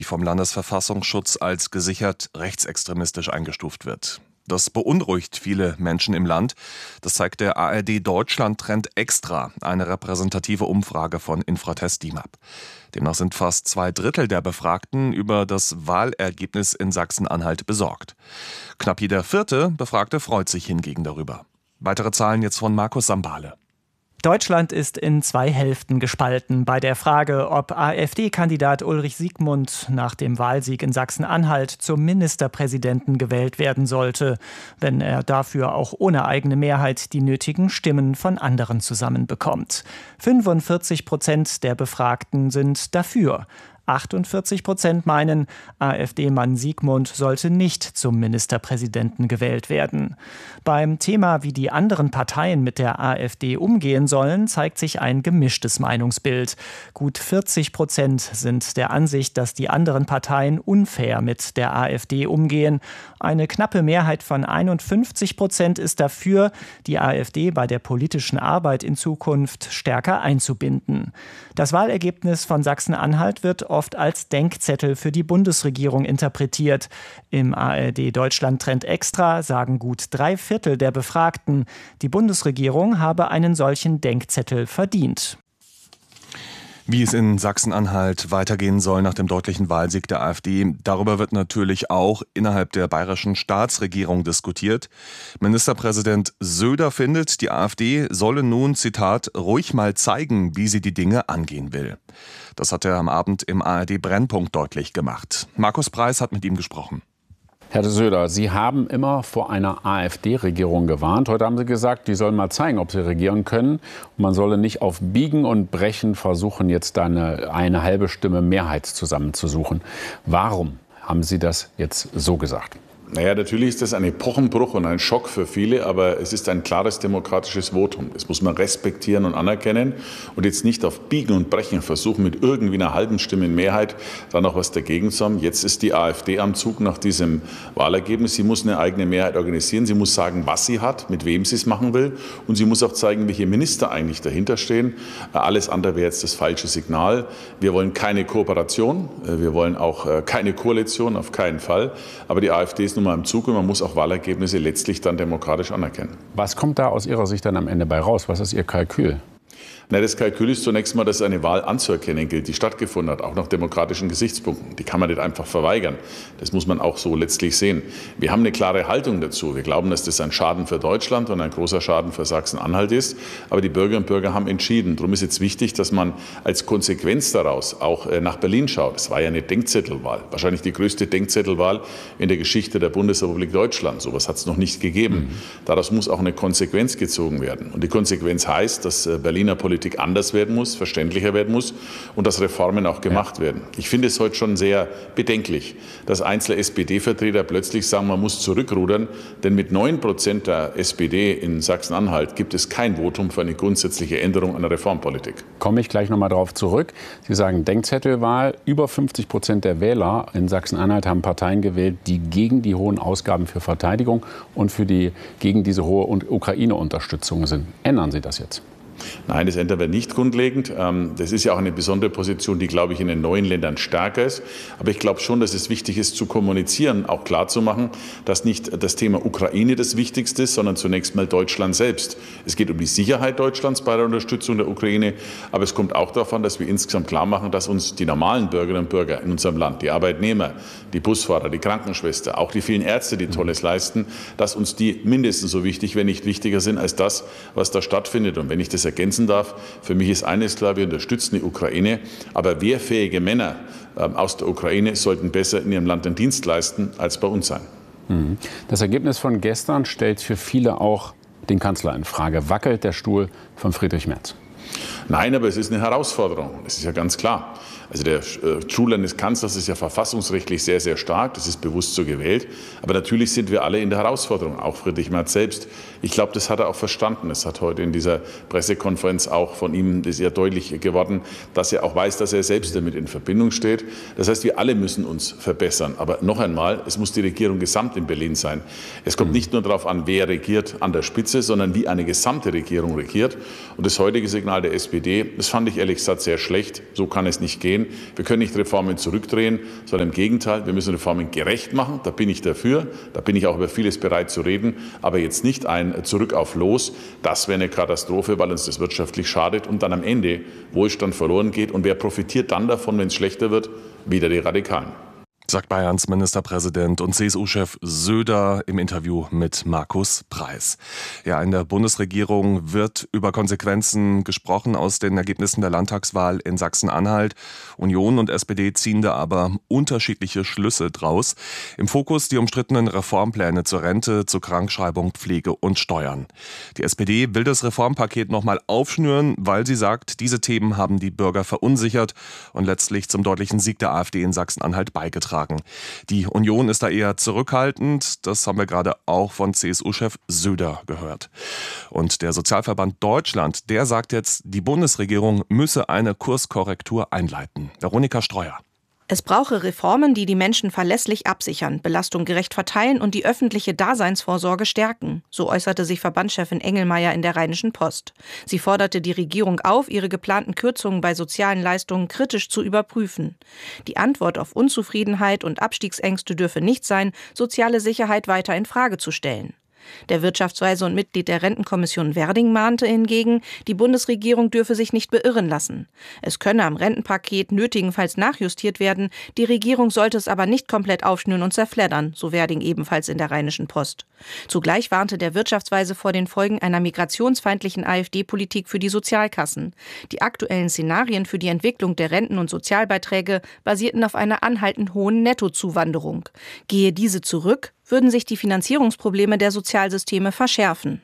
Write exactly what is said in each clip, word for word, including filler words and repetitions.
die vom Landesverfassungsschutz als gesichert rechtsextremistisch eingestuft wird. Das beunruhigt viele Menschen im Land. Das zeigt der A R D Deutschland-Trend Extra, eine repräsentative Umfrage von Infratest D I M A P. Demnach sind fast zwei Drittel der Befragten über das Wahlergebnis in Sachsen-Anhalt besorgt. Knapp jeder vierte Befragte freut sich hingegen darüber. Weitere Zahlen jetzt von Markus Sambale. Deutschland ist in zwei Hälften gespalten bei der Frage, ob AfD-Kandidat Ulrich Siegmund nach dem Wahlsieg in Sachsen-Anhalt zum Ministerpräsidenten gewählt werden sollte, wenn er dafür auch ohne eigene Mehrheit die nötigen Stimmen von anderen zusammenbekommt. fünfundvierzig Prozent der Befragten sind dafür. achtundvierzig Prozent meinen, AfD-Mann Siegmund sollte nicht zum Ministerpräsidenten gewählt werden. Beim Thema, wie die anderen Parteien mit der AfD umgehen sollen, zeigt sich ein gemischtes Meinungsbild. Gut vierzig Prozent sind der Ansicht, dass die anderen Parteien unfair mit der AfD umgehen. Eine knappe Mehrheit von einundfünfzig Prozent ist dafür, die AfD bei der politischen Arbeit in Zukunft stärker einzubinden. Das Wahlergebnis von Sachsen-Anhalt wird oft als Denkzettel für die Bundesregierung interpretiert. Im A R D Deutschland-Trend Extra sagen gut drei Viertel der Befragten, die Bundesregierung habe einen solchen Denkzettel verdient. Wie es in Sachsen-Anhalt weitergehen soll nach dem deutlichen Wahlsieg der AfD, darüber wird natürlich auch innerhalb der bayerischen Staatsregierung diskutiert. Ministerpräsident Söder findet, die AfD solle nun, Zitat, ruhig mal zeigen, wie sie die Dinge angehen will. Das hat er am Abend im A R D Brennpunkt deutlich gemacht. Markus Preis hat mit ihm gesprochen. Herr Söder, Sie haben immer vor einer AfD-Regierung gewarnt. Heute haben Sie gesagt, die sollen mal zeigen, ob sie regieren können. Und man solle nicht auf Biegen und Brechen versuchen, jetzt da eine, eine halbe Stimme Mehrheit zusammenzusuchen. Warum haben Sie das jetzt so gesagt? Naja, natürlich ist das ein Epochenbruch und ein Schock für viele, aber es ist ein klares demokratisches Votum. Das muss man respektieren und anerkennen und jetzt nicht auf Biegen und Brechen versuchen, mit irgendwie einer halben Stimme Mehrheit da noch was dagegen zu haben. Jetzt ist die AfD am Zug nach diesem Wahlergebnis. Sie muss eine eigene Mehrheit organisieren. Sie muss sagen, was sie hat, mit wem sie es machen will. Und sie muss auch zeigen, welche Minister eigentlich dahinter stehen. Alles andere wäre jetzt das falsche Signal. Wir wollen keine Kooperation. Wir wollen auch keine Koalition, auf keinen Fall. Aber die AfD ist mal im Zug und man muss auch Wahlergebnisse letztlich dann demokratisch anerkennen. Was kommt da aus Ihrer Sicht dann am Ende bei raus? Was ist Ihr Kalkül? Na, das Kalkül ist zunächst mal, dass eine Wahl anzuerkennen gilt, die stattgefunden hat, auch nach demokratischen Gesichtspunkten. Die kann man nicht einfach verweigern. Das muss man auch so letztlich sehen. Wir haben eine klare Haltung dazu. Wir glauben, dass das ein Schaden für Deutschland und ein großer Schaden für Sachsen-Anhalt ist. Aber die Bürgerinnen und Bürger haben entschieden. Darum ist jetzt wichtig, dass man als Konsequenz daraus auch nach Berlin schaut. Es war ja eine Denkzettelwahl. Wahrscheinlich die größte Denkzettelwahl in der Geschichte der Bundesrepublik Deutschland. So etwas hat es noch nicht gegeben. Mhm. Daraus muss auch eine Konsequenz gezogen werden. Und die Konsequenz heißt, dass Berliner Politik anders werden muss, verständlicher werden muss und dass Reformen auch gemacht ja. werden. Ich finde es heute schon sehr bedenklich, dass einzelne S P D-Vertreter plötzlich sagen, man muss zurückrudern, denn mit neun Prozent der S P D in Sachsen-Anhalt gibt es kein Votum für eine grundsätzliche Änderung einer Reformpolitik. Komme ich gleich noch mal darauf zurück. Sie sagen Denkzettelwahl. Über fünfzig Prozent der Wähler in Sachsen-Anhalt haben Parteien gewählt, die gegen die hohen Ausgaben für Verteidigung und für die, gegen diese hohe Ukraine-Unterstützung sind. Ändern Sie das jetzt? Nein, das ändern wir nicht grundlegend. Das ist ja auch eine besondere Position, die, glaube ich, in den neuen Ländern stärker ist. Aber ich glaube schon, dass es wichtig ist, zu kommunizieren, auch klarzumachen, dass nicht das Thema Ukraine das Wichtigste ist, sondern zunächst mal Deutschland selbst. Es geht um die Sicherheit Deutschlands bei der Unterstützung der Ukraine. Aber es kommt auch darauf an, dass wir insgesamt klar machen, dass uns die normalen Bürgerinnen und Bürger in unserem Land, die Arbeitnehmer, die Busfahrer, die Krankenschwester, auch die vielen Ärzte, die Tolles leisten, dass uns die mindestens so wichtig, wenn nicht wichtiger sind als das, was da stattfindet. Und wenn ich das ergänzen darf, für mich ist eines klar, wir unterstützen die Ukraine, aber wehrfähige Männer aus der Ukraine sollten besser in ihrem Land den Dienst leisten, als bei uns sein. Das Ergebnis von gestern stellt für viele auch den Kanzler in Frage. Wackelt der Stuhl von Friedrich Merz? Nein, aber es ist eine Herausforderung, das ist ja ganz klar. Also der Stuhl eines Kanzlers ist ja verfassungsrechtlich sehr, sehr stark, das ist bewusst so gewählt. Aber natürlich sind wir alle in der Herausforderung, auch Friedrich Merz selbst. Ich glaube, das hat er auch verstanden. Es hat heute in dieser Pressekonferenz auch von ihm sehr deutlich geworden, dass er auch weiß, dass er selbst damit in Verbindung steht. Das heißt, wir alle müssen uns verbessern. Aber noch einmal, es muss die Regierung gesamt in Berlin sein. Es kommt nicht nur darauf an, wer regiert an der Spitze, sondern wie eine gesamte Regierung regiert. Und das heutige Signal der S P Sagt Bayerns Ministerpräsident und C S U-Chef Söder im Interview mit Markus Preis. Ja, in der Bundesregierung wird über Konsequenzen gesprochen aus den Ergebnissen der Landtagswahl in Sachsen-Anhalt. Union und S P D ziehen da aber unterschiedliche Schlüsse draus. Im Fokus die umstrittenen Reformpläne zur Rente, zur Krankschreibung, Pflege und Steuern. Die S P D will das Reformpaket nochmal aufschnüren, weil sie sagt, diese Themen haben die Bürger verunsichert und letztlich zum deutlichen Sieg der AfD in Sachsen-Anhalt beigetragen. Die Union ist da eher zurückhaltend. Das haben wir gerade auch von C S U-Chef Söder gehört. Und der Sozialverband Deutschland, der sagt jetzt, die Bundesregierung müsse eine Kurskorrektur einleiten. Veronika Streuer. Es brauche Reformen, die die Menschen verlässlich absichern, Belastung gerecht verteilen und die öffentliche Daseinsvorsorge stärken. So äußerte sich Verbandschefin Engelmeier in der Rheinischen Post. Sie forderte die Regierung auf, ihre geplanten Kürzungen bei sozialen Leistungen kritisch zu überprüfen. Die Antwort auf Unzufriedenheit und Abstiegsängste dürfe nicht sein, soziale Sicherheit weiter in Frage zu stellen. Der Wirtschaftsweise und Mitglied der Rentenkommission Werding mahnte hingegen, die Bundesregierung dürfe sich nicht beirren lassen. Es könne am Rentenpaket nötigenfalls nachjustiert werden, die Regierung sollte es aber nicht komplett aufschnüren und zerfleddern, so Werding ebenfalls in der Rheinischen Post. Zugleich warnte der Wirtschaftsweise vor den Folgen einer migrationsfeindlichen AfD-Politik für die Sozialkassen. Die aktuellen Szenarien für die Entwicklung der Renten- und Sozialbeiträge basierten auf einer anhaltend hohen Nettozuwanderung. Gehe diese zurück, würden sich die Finanzierungsprobleme der Sozialsysteme verschärfen.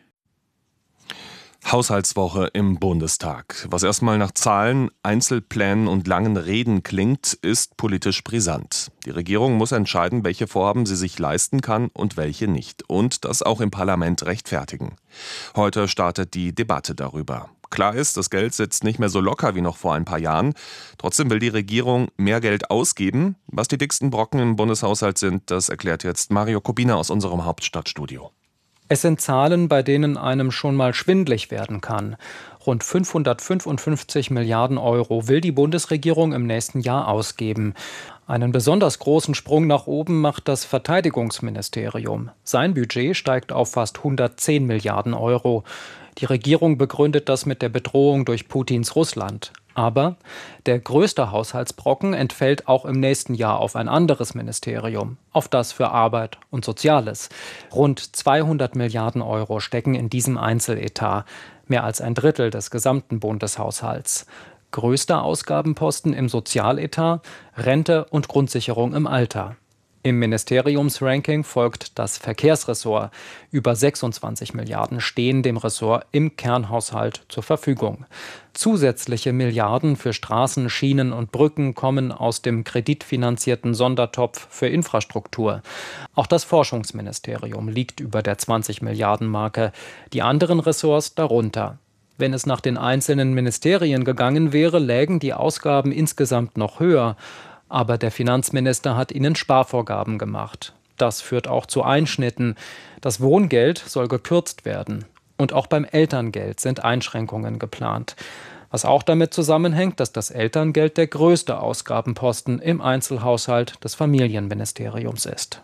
Haushaltswoche im Bundestag. Was erstmal nach Zahlen, Einzelplänen und langen Reden klingt, ist politisch brisant. Die Regierung muss entscheiden, welche Vorhaben sie sich leisten kann und welche nicht. Und das auch im Parlament rechtfertigen. Heute startet die Debatte darüber. Klar ist, das Geld sitzt nicht mehr so locker wie noch vor ein paar Jahren. Trotzdem will die Regierung mehr Geld ausgeben. Was die dicksten Brocken im Bundeshaushalt sind, das erklärt jetzt Mario Kubina aus unserem Hauptstadtstudio. Es sind Zahlen, bei denen einem schon mal schwindlig werden kann. Rund fünfhundertfünfundfünfzig Milliarden Euro will die Bundesregierung im nächsten Jahr ausgeben. Einen besonders großen Sprung nach oben macht das Verteidigungsministerium. Sein Budget steigt auf fast hundertzehn Milliarden Euro. Die Regierung begründet das mit der Bedrohung durch Putins Russland. Aber der größte Haushaltsbrocken entfällt auch im nächsten Jahr auf ein anderes Ministerium, auf das für Arbeit und Soziales. Rund zweihundert Milliarden Euro stecken in diesem Einzeletat, mehr als ein Drittel des gesamten Bundeshaushalts. Größter Ausgabenposten im Sozialetat, Rente und Grundsicherung im Alter. Im Ministeriumsranking folgt das Verkehrsressort. Über sechsundzwanzig Milliarden stehen dem Ressort im Kernhaushalt zur Verfügung. Zusätzliche Milliarden für Straßen, Schienen und Brücken kommen aus dem kreditfinanzierten Sondertopf für Infrastruktur. Auch das Forschungsministerium liegt über der zwanzig Milliarden Marke, die anderen Ressorts darunter. Wenn es nach den einzelnen Ministerien gegangen wäre, lägen die Ausgaben insgesamt noch höher. Aber der Finanzminister hat ihnen Sparvorgaben gemacht. Das führt auch zu Einschnitten. Das Wohngeld soll gekürzt werden. Und auch beim Elterngeld sind Einschränkungen geplant. Was auch damit zusammenhängt, dass das Elterngeld der größte Ausgabenposten im Einzelhaushalt des Familienministeriums ist.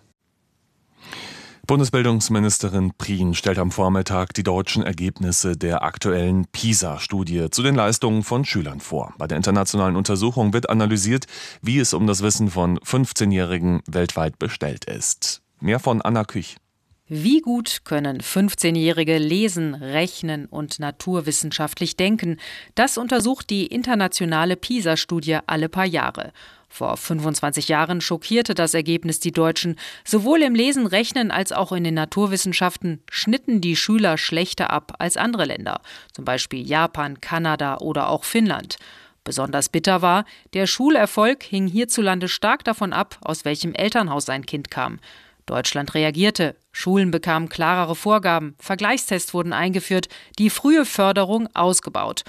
Bundesbildungsministerin Prien stellt am Vormittag die deutschen Ergebnisse der aktuellen PISA-Studie zu den Leistungen von Schülern vor. Bei der internationalen Untersuchung wird analysiert, wie es um das Wissen von fünfzehnjährigen weltweit bestellt ist. Mehr von Anna Küch. Wie gut können fünfzehnjährige lesen, rechnen und naturwissenschaftlich denken? Das untersucht die internationale PISA-Studie alle paar Jahre. Vor fünfundzwanzig Jahren schockierte das Ergebnis die Deutschen. Sowohl im Lesen, Rechnen als auch in den Naturwissenschaften schnitten die Schüler schlechter ab als andere Länder, zum Beispiel Japan, Kanada oder auch Finnland. Besonders bitter war, der Schulerfolg hing hierzulande stark davon ab, aus welchem Elternhaus sein Kind kam. Deutschland reagierte. Schulen bekamen klarere Vorgaben, Vergleichstests wurden eingeführt, die frühe Förderung ausgebaut.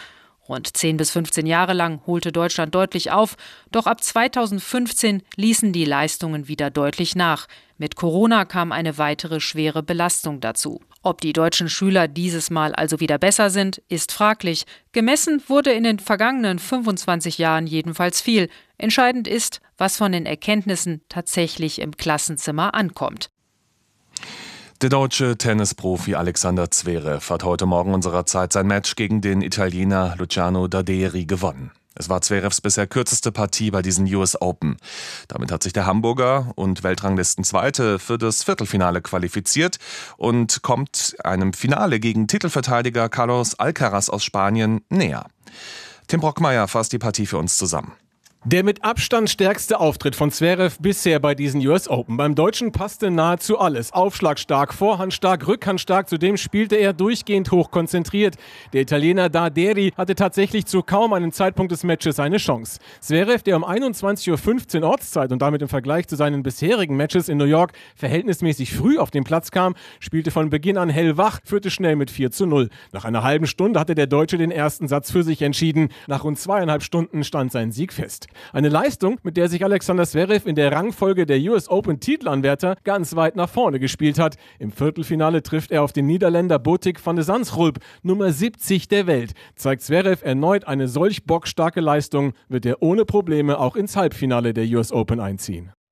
Rund zehn bis fünfzehn Jahre lang holte Deutschland deutlich auf, doch ab zweitausendfünfzehn ließen die Leistungen wieder deutlich nach. Mit Corona kam eine weitere schwere Belastung dazu. Ob die deutschen Schüler dieses Mal also wieder besser sind, ist fraglich. Gemessen wurde in den vergangenen fünfundzwanzig Jahren jedenfalls viel. Entscheidend ist, was von den Erkenntnissen tatsächlich im Klassenzimmer ankommt. Der deutsche Tennisprofi Alexander Zverev hat heute Morgen unserer Zeit sein Match gegen den Italiener Luciano Daderi gewonnen. Es war Zverevs bisher kürzeste Partie bei diesen U S Open. Damit hat sich der Hamburger und Weltranglistenzweite für das Viertelfinale qualifiziert und kommt einem Finale gegen Titelverteidiger Carlos Alcaraz aus Spanien näher. Tim Brockmeier fasst die Partie für uns zusammen. Der mit Abstand stärkste Auftritt von Zverev bisher bei diesen U S Open. Beim Deutschen passte nahezu alles. Aufschlagstark, vorhandstark, rückhandstark. Zudem spielte er durchgehend hochkonzentriert. Der Italiener Daderi hatte tatsächlich zu kaum einem Zeitpunkt des Matches eine Chance. Zverev, der um einundzwanzig Uhr fünfzehn Ortszeit und damit im Vergleich zu seinen bisherigen Matches in New York verhältnismäßig früh auf den Platz kam, spielte von Beginn an hellwach, führte schnell mit vier zu null. Nach einer halben Stunde hatte der Deutsche den ersten Satz für sich entschieden. Nach rund zweieinhalb Stunden stand sein Sieg fest. Eine Leistung, mit der sich Alexander Zverev in der Rangfolge der U S Open Titelanwärter ganz weit nach vorne gespielt hat. Im Viertelfinale trifft er auf den Niederländer Botik van de Zandschulp, Nummer siebzig der Welt. Zeigt Zverev erneut eine solch bockstarke Leistung, wird er ohne Probleme auch ins Halbfinale der U S Open einziehen.